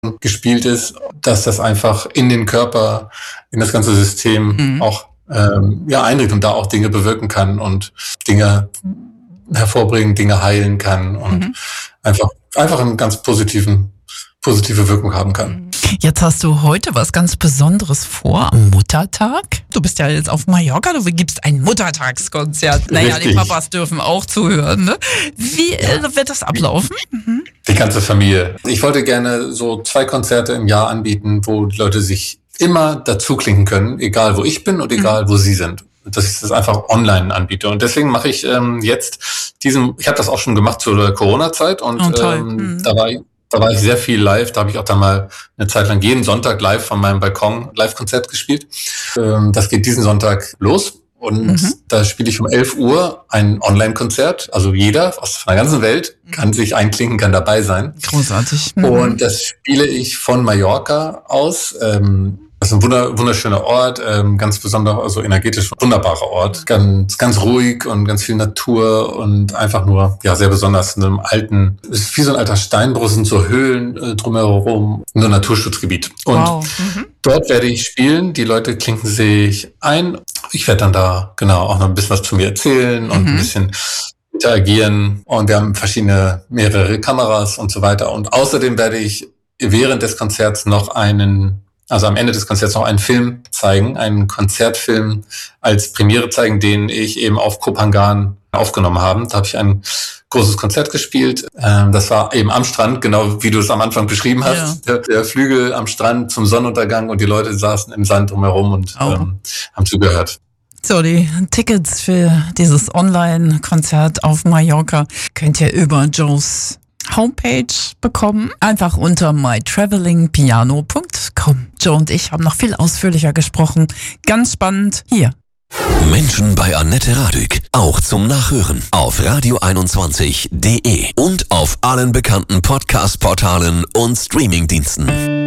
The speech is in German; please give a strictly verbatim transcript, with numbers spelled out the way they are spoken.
gespielt ist, dass das einfach in den Körper, in das ganze System mhm. auch ähm, ja eindringt und da auch Dinge bewirken kann und Dinge hervorbringen, Dinge heilen kann und mhm. einfach einfach einen ganz positiven positive Wirkung haben kann. Jetzt hast du heute was ganz Besonderes vor am Muttertag. Du bist ja jetzt auf Mallorca, du gibst ein Muttertagskonzert. Naja, Richtig. Die Papas dürfen auch zuhören, ne? Wie äh, wird das ablaufen? Mhm. Die ganze Familie. Ich wollte gerne so zwei Konzerte im Jahr anbieten, wo die Leute sich immer dazu klinken können, egal wo ich bin und egal mhm. wo sie sind. Dass ich das einfach online anbiete. Und deswegen mache ich ähm, jetzt diesen, ich habe das auch schon gemacht zu der Corona-Zeit und oh, toll. Ähm, mhm. da war ich Da war ich sehr viel live. Da habe ich auch dann mal eine Zeit lang jeden Sonntag live von meinem Balkon Live-Konzert gespielt. Das geht diesen Sonntag los. Und mhm. da spiele ich um elf Uhr ein Online-Konzert. Also jeder aus der ganzen Welt kann sich einklinken, kann dabei sein. Großartig. Mhm. Und das spiele ich von Mallorca aus. Das ist ein wunder, wunderschöner Ort, ähm, ganz besonders, also energetisch wunderbarer Ort. Ganz, ganz ruhig und ganz viel Natur und einfach nur, ja, sehr besonders in einem alten, es ist wie so ein alter Steinbruch, sind so Höhlen äh, drumherum, nur Naturschutzgebiet. Und wow. mhm. dort werde ich spielen, die Leute klinken sich ein. Ich werde dann da, genau, auch noch ein bisschen was zu mir erzählen und mhm. ein bisschen interagieren. Und wir haben verschiedene, mehrere Kameras und so weiter. Und außerdem werde ich während des Konzerts noch einen Also am Ende des Konzerts noch einen Film zeigen, einen Konzertfilm als Premiere zeigen, den ich eben auf Koh Phangan aufgenommen habe. Da habe ich ein großes Konzert gespielt. Das war eben am Strand, genau wie du es am Anfang beschrieben hast. Ja. Der, der Flügel am Strand zum Sonnenuntergang und die Leute saßen im Sand drumherum und oh. ähm, haben zugehört. So, die Tickets für dieses Online-Konzert auf Mallorca könnt ihr über Joes Homepage bekommen. Einfach unter my traveling piano punkt com. Joe und ich haben noch viel ausführlicher gesprochen. Ganz spannend. Hier. Menschen bei Annette Radück. Auch zum Nachhören auf radio einundzwanzig punkt de und auf allen bekannten Podcast-Portalen und Streamingdiensten.